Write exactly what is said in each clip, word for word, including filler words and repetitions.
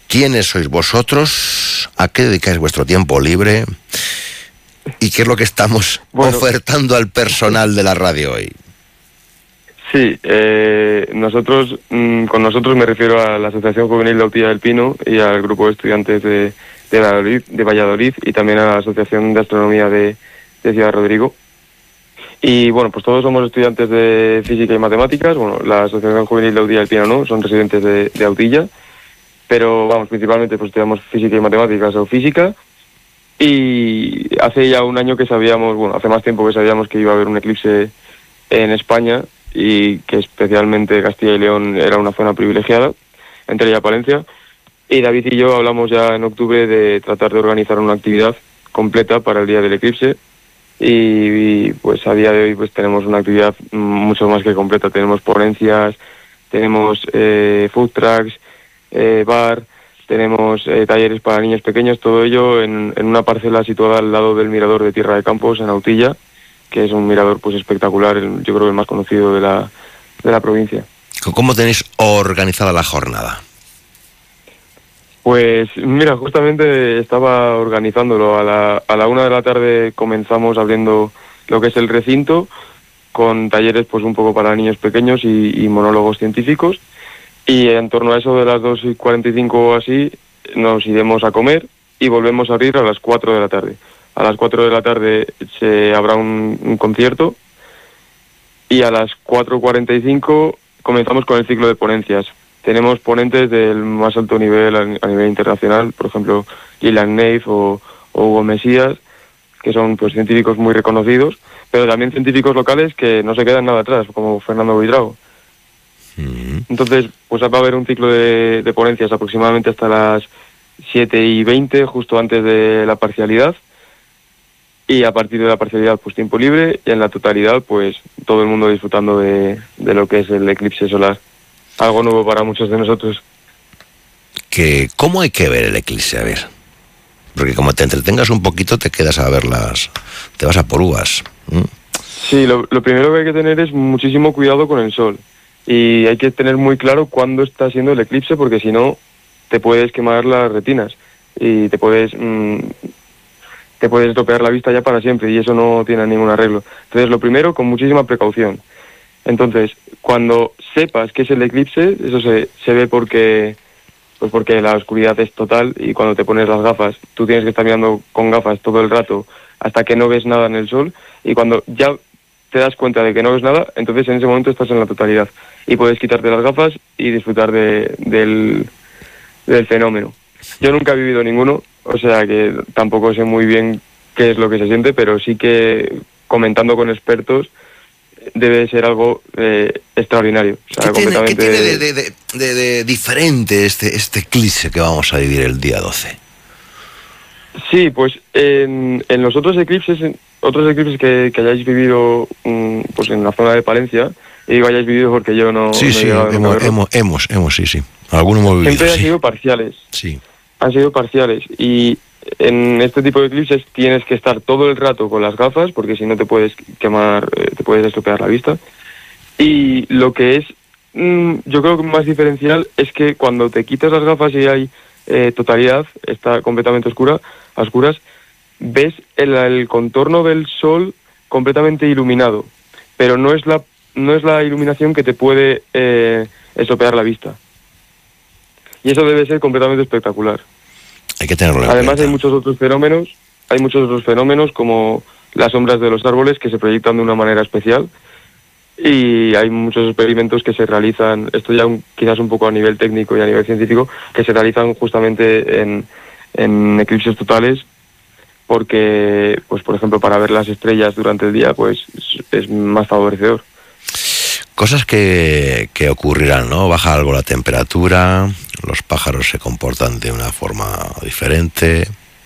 ¿Quiénes sois vosotros? ¿A qué dedicáis vuestro tiempo libre? ¿Y qué es lo que estamos bueno, ofertando al personal de la radio hoy? Sí, eh, nosotros, mmm, con nosotros me refiero a la Asociación Juvenil de Autilla del Pino y al grupo de estudiantes de, de, Valladolid, de Valladolid y también a la Asociación de Astronomía de, de Ciudad Rodrigo. Y bueno, pues todos somos estudiantes de Física y Matemáticas. Bueno, la Asociación Juvenil de Autilla del Pino no, son residentes de, de Autilla, pero vamos, principalmente pues estudiamos Física y Matemáticas o Física. Y hace ya un año que sabíamos, bueno, hace más tiempo que sabíamos que iba a haber un eclipse en España y que especialmente Castilla y León era una zona privilegiada, entre ella Palencia. Y David y yo hablamos ya en octubre de tratar de organizar una actividad completa para el día del eclipse. Y, y pues a día de hoy pues tenemos una actividad mucho más que completa. Tenemos ponencias, tenemos eh, food trucks, eh, bar, tenemos eh, talleres para niños pequeños, todo ello en, en una parcela situada al lado del mirador de Tierra de Campos, en Autilla, que es un mirador pues espectacular, el, yo creo el más conocido de la, de la provincia. ¿Cómo tenéis organizada la jornada? Pues mira, justamente estaba organizándolo. A la, a la una de la tarde comenzamos abriendo lo que es el recinto, con talleres pues un poco para niños pequeños y, y monólogos científicos. Y en torno a eso de las dos y cuarenta y cinco o así, nos iremos a comer y volvemos a abrir a las cuatro de la tarde. A las cuatro de la tarde se habrá un, un concierto y a las cuatro cuarenta y cinco comenzamos con el ciclo de ponencias. Tenemos ponentes del más alto nivel a, a nivel internacional, por ejemplo, Gillian Neif o, o Hugo Mesías, que son pues científicos muy reconocidos, pero también científicos locales que no se quedan nada atrás, como Fernando Buitrago. Mm. Entonces, pues va a haber un ciclo de, de ponencias aproximadamente hasta las siete y veinte, justo antes de la parcialidad. Y a partir de la parcialidad, pues tiempo libre, y en la totalidad, pues todo el mundo disfrutando de, de lo que es el eclipse solar. Algo nuevo para muchos de nosotros. Que, ¿cómo hay que ver el eclipse? A ver, porque como te entretengas un poquito, te quedas a verlas, te vas a por uvas. ¿Mm? Sí, lo, lo primero que hay que tener es muchísimo cuidado con el sol. Y hay que tener muy claro cuándo está siendo el eclipse, porque si no, te puedes quemar las retinas y te puedes... Mmm, te puedes estropear la vista ya para siempre, y eso no tiene ningún arreglo. Entonces, lo primero, con muchísima precaución. Entonces, cuando sepas que es el eclipse, eso se, se ve porque, pues porque la oscuridad es total, y cuando te pones las gafas, tú tienes que estar mirando con gafas todo el rato hasta que no ves nada en el sol, y cuando ya te das cuenta de que no ves nada, entonces en ese momento estás en la totalidad. Y puedes quitarte las gafas y disfrutar de, del, del fenómeno. Yo nunca he vivido ninguno, o sea que tampoco sé muy bien qué es lo que se siente, pero sí que comentando con expertos debe ser algo eh, extraordinario. O sea, ¿Qué tiene, completamente... ¿qué tiene de, de, de, de, de diferente este, este eclipse que vamos a vivir el día doce? Sí, pues en, en los otros eclipses, en otros eclipses que, que hayáis vivido um, pues en la zona de Palencia, y digo hayáis vivido porque yo no... Sí, no sí, he llegado hemos, hemos, hemos, hemos, sí, sí. Algunos hemos vivido, Siempre sí. han sido parciales. Sí. Han sido parciales, y en este tipo de eclipses tienes que estar todo el rato con las gafas, porque si no te puedes quemar, eh, te puedes estropear la vista. Y lo que es, mmm, yo creo que más diferencial es que cuando te quitas las gafas y hay eh, totalidad, está completamente oscura, a oscuras, ves el, el contorno del sol completamente iluminado, pero no es la, no es la iluminación que te puede eh, estropear la vista. Y eso debe ser completamente espectacular. Hay que tenerlo en Además cuenta. hay muchos otros fenómenos, hay muchos otros fenómenos como las sombras de los árboles que se proyectan de una manera especial, y hay muchos experimentos que se realizan, esto ya un, quizás un poco a nivel técnico y a nivel científico, que se realizan justamente en, en eclipses totales, porque, pues por ejemplo, para ver las estrellas durante el día, pues es, es más favorecedor. Cosas que, que ocurrirán, ¿no? Baja algo la temperatura, los pájaros se comportan de una forma diferente.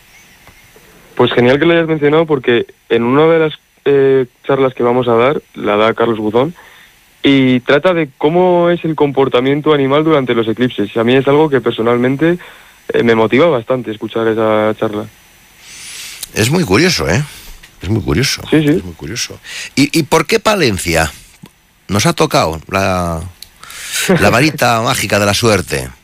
Pues genial que lo hayas mencionado, porque en una de las eh, charlas que vamos a dar, la da Carlos Buzón, y trata de cómo es el comportamiento animal durante los eclipses. Y a mí es algo que personalmente eh, me motiva bastante escuchar esa charla. Es muy curioso, ¿eh? Es muy curioso. Sí, sí. Es muy curioso. ¿Y, y por qué Palencia? Nos ha tocado la, la varita mágica de la suerte.